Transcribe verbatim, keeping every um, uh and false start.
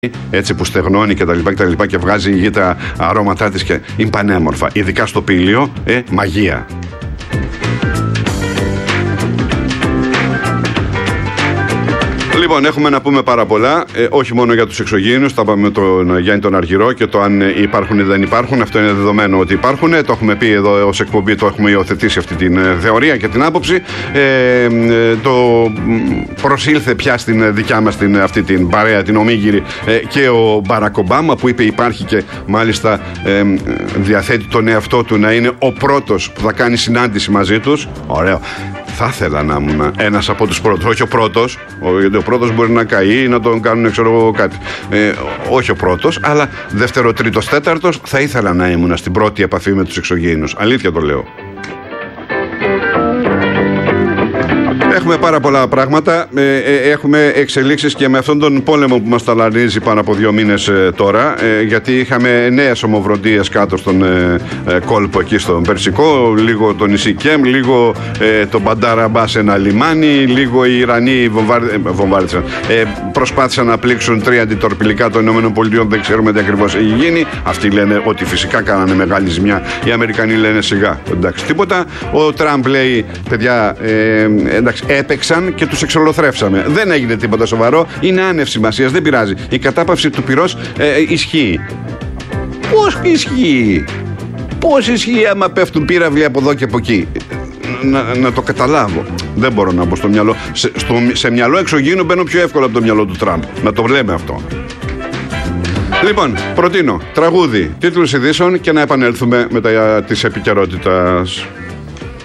έτσι που στεγνώνει και τα λοιπά και τα λοιπά και βγάζει η γη τα αρώματά της και είναι πανέμορφα. Ειδικά στο ποήλιο, ε, μαγεία. Λοιπόν, έχουμε να πούμε πάρα πολλά, ε, όχι μόνο για τους εξωγήινους, τα είπαμε με τον Γιάννη τον Αργυρό και το αν υπάρχουν ή δεν υπάρχουν, αυτό είναι δεδομένο ότι υπάρχουν, το έχουμε πει εδώ ως εκπομπή, το έχουμε υιοθετήσει αυτή την θεωρία και την άποψη, ε, το προσήλθε πια στην δικιά μας την, αυτή την παρέα, την ομίγυρη, ε, και ο Μπαράκ Ομπάμα που είπε υπάρχει και μάλιστα ε, διαθέτει τον εαυτό του να είναι ο πρώτος που θα κάνει συνάντηση μαζί τους. Ωραίο. Θα ήθελα να ήμουν ένας από τους πρώτους, όχι ο πρώτος, γιατί ο πρώτος μπορεί να καεί ή να τον κάνουν ξέρω κάτι. Ε, όχι ο πρώτος, αλλά δεύτερο, τρίτος, τέταρτος, θα ήθελα να ήμουν στην πρώτη επαφή με τους εξωγήινους. Αλήθεια το λέω. Έχουμε πάρα πολλά πράγματα, ε, ε, έχουμε εξελίξεις και με αυτόν τον πόλεμο που μας ταλανίζει πάνω από δύο μήνες ε, τώρα, ε, γιατί είχαμε νέες ομοβροντίες κάτω στον ε, ε, κόλπο εκεί στον Περσικό, λίγο το νησί Κέμ, λίγο ε, το Μπαντάραμπα σε ένα λιμάνι, λίγο οι Ιρανοί βομβάρδισαν, ε, προσπάθησαν να πλήξουν τρία αντιτορπιλικά των ΗΠΑ, δεν ξέρουμε τι ακριβώς έχει γίνει. Αυτοί λένε ότι φυσικά κάνανε μεγάλη ζημιά, οι Αμερικανοί λένε σιγά, εντάξει τίποτα. Ο Τραμπ λέει παιδιά, ε, εντάξει, έπαιξαν και τους εξολοθρεύσαμε. Δεν έγινε τίποτα σοβαρό. Είναι άνευ σημασίας. Δεν πειράζει. Η κατάπαυση του πυρός ε, ισχύει. Πώς ισχύει? Πώς ισχύει άμα πέφτουν πύραυλοι από εδώ και από εκεί? Να, να το καταλάβω. Δεν μπορώ να μπω στο μυαλό. Σε, στο, σε μυαλό εξωγήινου μπαίνω πιο εύκολα από το μυαλό του Τραμπ. Να το λέμε αυτό. Λοιπόν, προτείνω τραγούδι, τίτλους ειδήσεων και να επανέλθουμε μετά της επικαιρότητας.